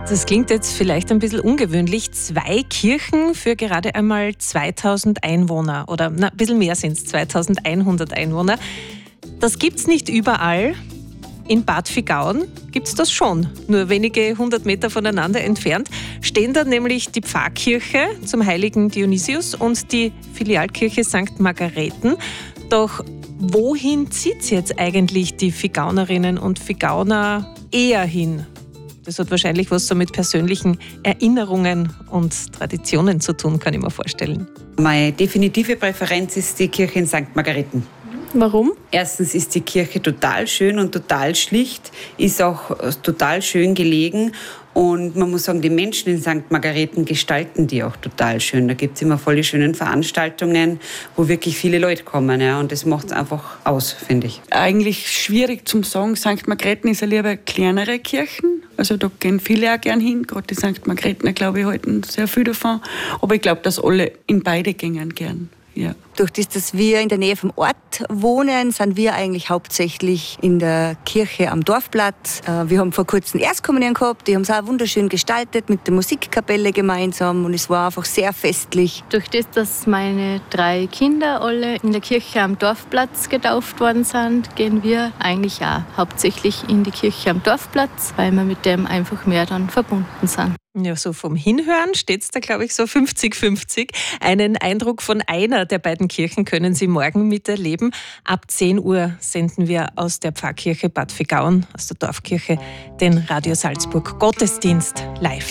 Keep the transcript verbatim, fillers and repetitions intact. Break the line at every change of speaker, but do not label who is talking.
Das klingt jetzt vielleicht ein bisschen ungewöhnlich. Zwei Kirchen für gerade einmal zweitausend Einwohner. Oder na, ein bisschen mehr sind es, zweitausendeinhundert Einwohner. Das gibt es nicht überall. In Bad Vigauen gibt es das schon. Nur wenige hundert Meter voneinander entfernt stehen da nämlich die Pfarrkirche zum heiligen Dionysius und die Filialkirche Sankt Margareten. Doch wohin zieht es jetzt eigentlich die Vigaunerinnen und Vigauner eher hin? Das hat wahrscheinlich was so mit persönlichen Erinnerungen und Traditionen zu tun, kann ich mir vorstellen.
Meine definitive Präferenz ist die Kirche in Sankt Margareten.
Warum?
Erstens ist die Kirche total schön und total schlicht, ist auch total schön gelegen. Und man muss sagen, die Menschen in Sankt Margareten gestalten die auch total schön. Da gibt es immer voll die schönen Veranstaltungen, wo wirklich viele Leute kommen. Ja, und das macht es einfach aus, finde ich.
Eigentlich schwierig zum sagen. Sankt Margareten ist ja lieber kleinere Kirchen. Also da gehen viele auch gern hin. Gerade die Sankt Margaretener, glaube ich, halten sehr viel davon. Aber ich glaube, dass alle in beide gehen gern. Ja.
Durch das, dass wir in der Nähe vom Ort wohnen, sind wir eigentlich hauptsächlich in der Kirche am Dorfplatz. Wir haben vor kurzem Erstkommunion gehabt, die haben es auch wunderschön gestaltet mit der Musikkapelle gemeinsam und es war einfach sehr festlich.
Durch das, dass meine drei Kinder alle in der Kirche am Dorfplatz getauft worden sind, gehen wir eigentlich auch hauptsächlich in die Kirche am Dorfplatz, weil wir mit dem einfach mehr dann verbunden sind.
Ja, so vom Hinhören steht es da, glaube ich, so fünfzig fünfzig. Einen Eindruck von einer der beiden Kirchen können Sie morgen miterleben. Ab zehn Uhr senden wir aus der Pfarrkirche Bad Vigauen, aus der Dorfkirche, den Radio Salzburg Gottesdienst live.